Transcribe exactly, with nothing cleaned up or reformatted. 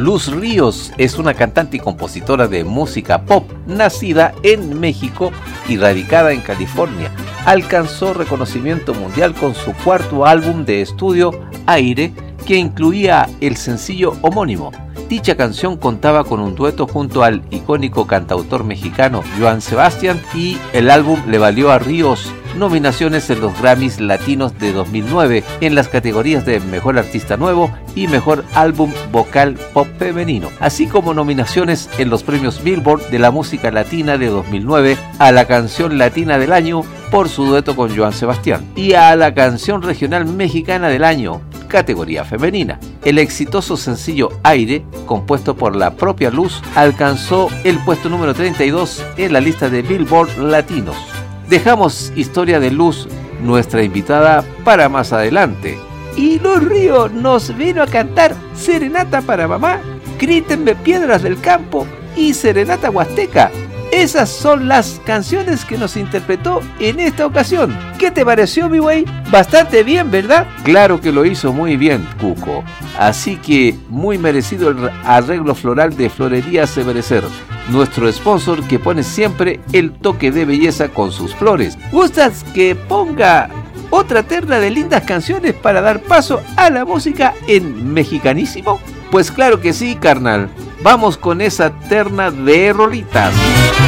Luz Ríos es una cantante y compositora de música pop, nacida en México y radicada en California. Alcanzó reconocimiento mundial con su cuarto álbum de estudio, Aire, que incluía el sencillo homónimo. Dicha canción contaba con un dueto junto al icónico cantautor mexicano Joan Sebastián y el álbum le valió a Ríos nominaciones en los Grammys Latinos de dos mil nueve en las categorías de Mejor Artista Nuevo y Mejor Álbum Vocal Pop Femenino, así como nominaciones en los premios Billboard de la música latina de dos mil nueve a la canción latina del año por su dueto con Joan Sebastián y a la canción regional mexicana del año, categoría femenina. El exitoso sencillo Aire, compuesto por la propia Luz, alcanzó el puesto número treinta y dos en la lista de Billboard Latinos. Dejamos Historia de Luz, nuestra invitada, para más adelante. Y Luz Ríos nos vino a cantar Serenata para Mamá, Grítenme Piedras del Campo y Serenata Huasteca. Esas son las canciones que nos interpretó en esta ocasión. ¿Qué te pareció, mi güey? Bastante bien, ¿verdad? Claro que lo hizo muy bien, Cuco. Así que muy merecido el arreglo floral de Florería Severecer, nuestro sponsor que pone siempre el toque de belleza con sus flores. ¿Gustas que ponga otra terna de lindas canciones para dar paso a la música en mexicanísimo? Pues claro que sí, carnal. Vamos con esa terna de rolitas.